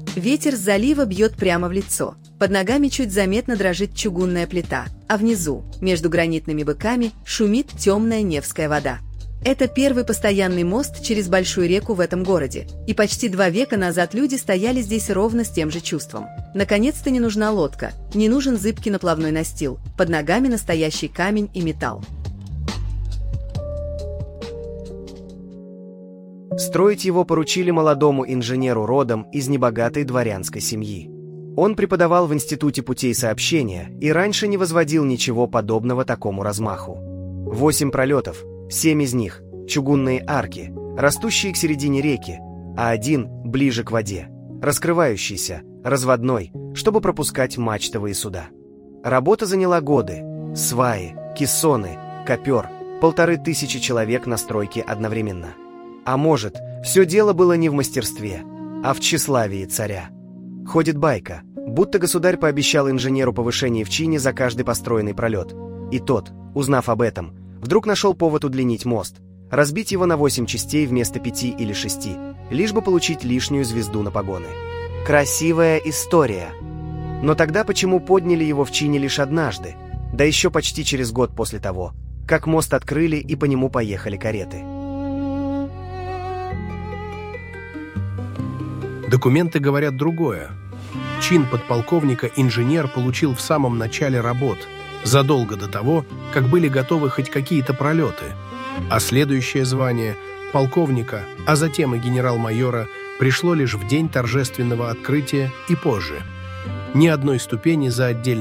Ветер с залива бьет прямо в лицо. Под ногами чуть заметно дрожит чугунная плита, а внизу, между гранитными быками, шумит темная Невская вода. Это первый постоянный мост через большую реку в этом городе, и почти 2 века назад люди стояли здесь ровно с тем же чувством. Наконец-то не нужна лодка, не нужен зыбкий наплавной настил, под ногами настоящий камень и металл. Строить его поручили молодому инженеру родом из небогатой дворянской семьи. Он преподавал в Институте путей сообщения и раньше не возводил ничего подобного такому размаху. 8 пролетов, 7 из них – чугунные арки, растущие к середине реки, а один ближе к воде, раскрывающийся, разводной, чтобы пропускать мачтовые суда. Работа заняла годы. Сваи, кессоны, копер, 1500 человек на стройке одновременно. А может, все дело было не в мастерстве, а в тщеславии царя. Ходит байка, будто государь пообещал инженеру повышение в чине за каждый построенный пролет. И тот, узнав об этом, вдруг нашел повод удлинить мост, разбить его на 8 частей вместо 5 или 6, лишь бы получить лишнюю звезду на погоны. Красивая история. Но тогда почему подняли его в чине лишь однажды, да еще почти через год после того, как мост открыли и по нему поехали кареты? Документы говорят другое. Чин подполковника инженер получил в самом начале работ, задолго до того, как были готовы хоть какие-то пролеты, а следующее звание полковника, а затем и генерал-майора пришло лишь в день торжественного открытия и позже. Ни одной ступени за отдельный